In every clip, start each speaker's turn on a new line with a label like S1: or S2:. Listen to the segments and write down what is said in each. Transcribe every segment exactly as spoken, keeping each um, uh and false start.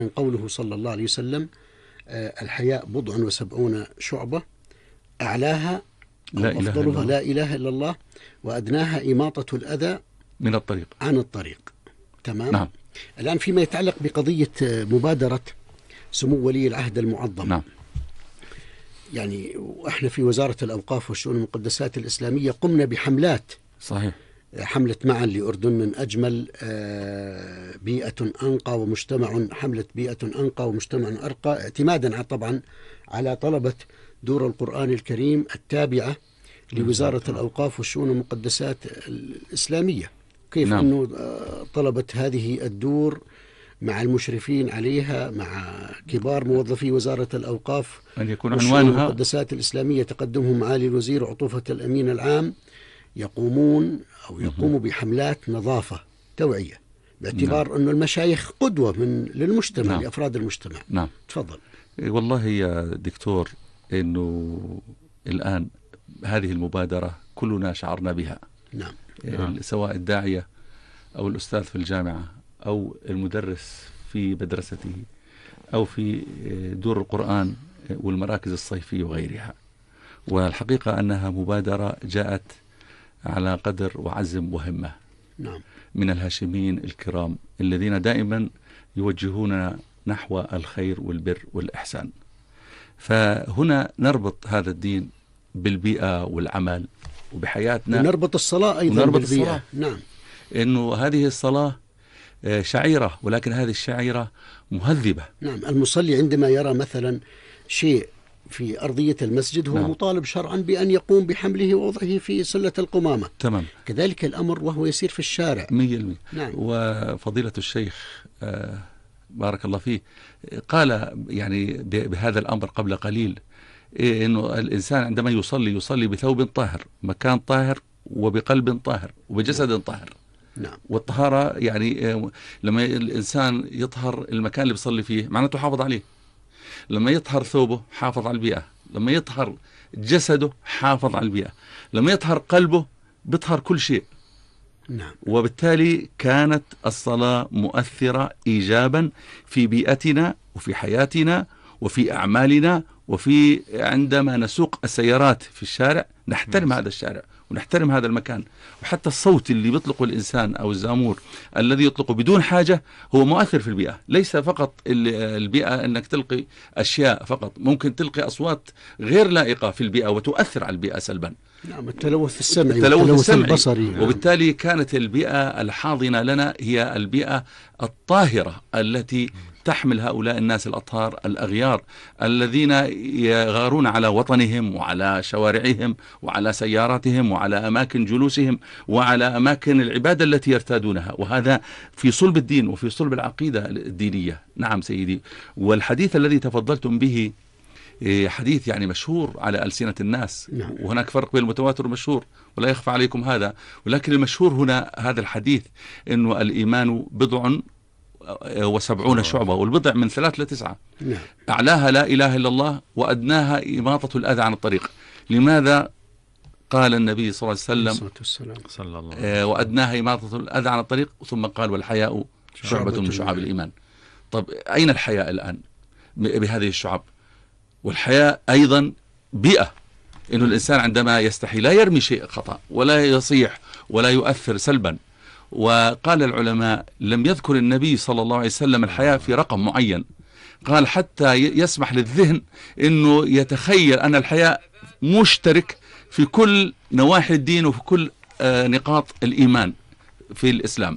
S1: من قوله صلى الله عليه وسلم الحياء بضع وسبعون شعبة، أعلاها أو
S2: لا إله إلا
S1: أفضلها
S2: الله.
S1: لا إله إلا الله، وأدناها إماطة الأذى
S2: من الطريق.
S1: عن الطريق. تمام.
S2: نعم.
S1: الآن فيما يتعلق بقضية مبادرة سمو ولي العهد المعظم،
S2: نعم.
S1: يعني وإحنا في وزارة الأوقاف والشؤون المقدسات الإسلامية قمنا بحملات،
S2: صحيح.
S1: حملة معا لأردن من أجمل، بيئة أنقى ومجتمع، حملة بيئة أنقى ومجتمع أرقى، اعتمادا طبعا على طلبة دور القرآن الكريم التابعة لوزارة الأوقاف والشؤون المقدسات الإسلامية. كيف
S2: نعم.
S1: أنه طلبة هذه الدور مع المشرفين عليها، مع كبار موظفي وزارة الأوقاف
S2: أن يكون
S1: والشؤون
S2: عنوانها
S1: المقدسات الإسلامية تقدمهم معالي الوزير وعطوفة الأمين العام، يقومون أو يقوموا بحملات نظافة توعية، باعتبار
S2: نعم.
S1: أن المشايخ قدوة من للمجتمع،
S2: نعم.
S1: لأفراد المجتمع.
S2: نعم.
S1: تفضل.
S2: والله يا دكتور إنه الآن هذه المبادرة كلنا شعرنا بها.
S1: نعم.
S2: نعم. سواء الداعية أو الأستاذ في الجامعة أو المدرس في مدرسته أو في دور القرآن والمراكز الصيفية وغيرها. والحقيقة أنها مبادرة جاءت على قدر وعزم وهمة.
S1: نعم.
S2: من الهاشمين الكرام الذين دائما يوجهون نحو الخير والبر والإحسان. فهنا نربط هذا الدين بالبيئة والعمل وبحياتنا،
S1: ونربط الصلاة أيضا
S2: ونربط
S1: بالبيئة.
S2: الصلاة.
S1: نعم.
S2: إنه هذه الصلاة شعيرة، ولكن هذه الشعيرة مهذبة.
S1: نعم. المصلي عندما يرى مثلا شيء في أرضية المسجد هو
S2: نعم.
S1: مطالب شرعا بأن يقوم بحمله ووضعه في سلة القمامة.
S2: تمام.
S1: كذلك الأمر وهو يسير في الشارع.
S2: مية المية.
S1: نعم.
S2: وفضيلة الشيخ آه بارك الله فيه قال يعني بهذا الأمر قبل قليل، إيه إنه الإنسان عندما يصلي يصلي بثوب طاهر، مكان طاهر، وبقلب طاهر، وبجسد طاهر.
S1: نعم.
S2: والطهارة يعني لما الإنسان يطهر المكان اللي بيصلي فيه معناته حافظ عليه. لما يطهر ثوبه حافظ على البيئة. لما يطهر جسده حافظ على البيئة. لما يطهر قلبه بيطهر كل شيء.
S1: نعم.
S2: وبالتالي كانت الصلاة مؤثرة إيجابا في بيئتنا وفي حياتنا وفي أعمالنا، وفي عندما نسوق السيارات في الشارع نحترم هذا الشارع ونحترم هذا المكان. وحتى الصوت اللي بيطلقه الإنسان أو الزامور الذي يطلقه بدون حاجة هو مؤثر في البيئة. ليس فقط البيئة أنك تلقي أشياء فقط، ممكن تلقي أصوات غير لائقة في البيئة وتؤثر على البيئة سلبا.
S1: نعم. التلوث السمعي
S2: التلوث
S1: والتلوث
S2: السمعي.
S1: البصري.
S2: وبالتالي كانت البيئة الحاضنة لنا هي البيئة الطاهرة التي تحمل هؤلاء الناس الأطهار الأغيار الذين يغارون على وطنهم وعلى شوارعهم وعلى سياراتهم وعلى أماكن جلوسهم وعلى أماكن العبادة التي يرتادونها، وهذا في صلب الدين وفي صلب العقيدة الدينية. نعم سيدي. والحديث الذي تفضلتم به حديث يعني مشهور على ألسنة الناس.
S1: نعم.
S2: وهناك فرق بين المتواتر والمشهور ولا يخفى عليكم هذا، ولكن المشهور هنا هذا الحديث إنه الإيمان بضع وسبعون شعبة، والبضع من ثلاث لتسعة.
S1: نعم.
S2: أعلاها لا إله إلا الله، وأدناها إماطة الأذى عن الطريق. لماذا قال النبي صلى الله عليه وسلم
S3: صلى الله
S2: آه وأدناها إماطة الأذى عن الطريق، ثم قال والحياء شعبة من شعاب الإيمان. طب أين الحياء الآن بهذه الشعب؟ والحياء أيضا بيئة، إنه الإنسان عندما يستحي لا يرمي شيء خطأ ولا يصيح ولا يؤثر سلبا. وقال العلماء لم يذكر النبي صلى الله عليه وسلم الحياء في رقم معين، قال حتى يسمح للذهن أنه يتخيل أن الحياء مشترك في كل نواحي الدين وفي كل نقاط الإيمان في الإسلام.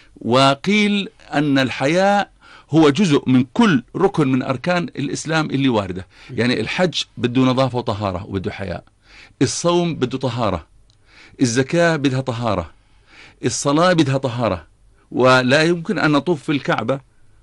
S2: وقيل أن الحياء هو جزء من كل ركن من أركان الإسلام اللي واردة. يعني الحج بده نظافة وطهارة وبده حياء، الصوم بده طهارة، الزكاة بدها طهارة، الصلاة بدها طهارة. ولا يمكن أن نطوف في الكعبة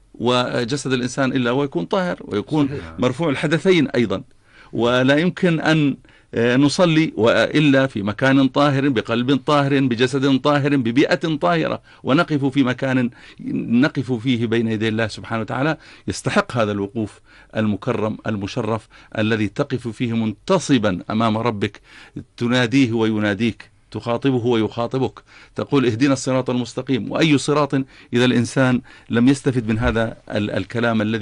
S2: وجسد الإنسان إلا ويكون طاهر ويكون مرفوع الحدثين أيضا. ولا يمكن أن نصلي وإلا في مكان طاهر بقلب طاهر بجسد طاهر ببيئة طاهرة، ونقف في مكان نقف فيه بين يدي الله سبحانه وتعالى يستحق هذا الوقوف المكرم المشرف الذي تقف فيه منتصبا أمام ربك تناديه ويناديك تخاطبه ويخاطبك، تقول اهدنا الصراط المستقيم. وأي صراط إذا الإنسان لم يستفد من هذا الكلام الذي